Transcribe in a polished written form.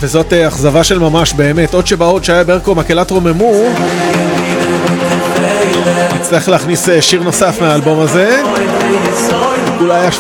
וזאת אכזבה של ממש באמת. עוד שבעוד שהיה ברקו מקהלת רוממו נצטרך להכניס שיר נוסף מהאלבום הזה. אולי